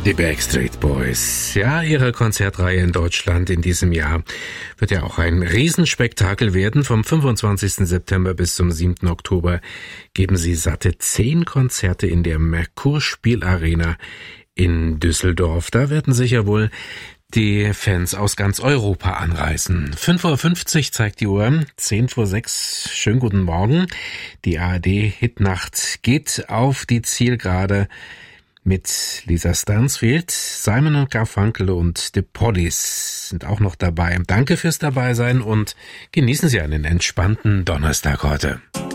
Die Backstreet Boys. Ja, ihre Konzertreihe in Deutschland in diesem Jahr wird ja auch ein Riesenspektakel werden. Vom 25. September bis zum 7. Oktober geben sie satte 10 Konzerte in der Merkur-Spielarena in Düsseldorf. Da werden sicher wohl die Fans aus ganz Europa anreisen. 5:50 Uhr zeigt die Uhr, 5:10. Schönen guten Morgen. Die ARD-Hitnacht geht auf die Zielgerade mit Lisa Stansfield. Simon & Garfunkel und The Police sind auch noch dabei. Danke fürs Dabeisein und genießen Sie einen entspannten Donnerstag heute.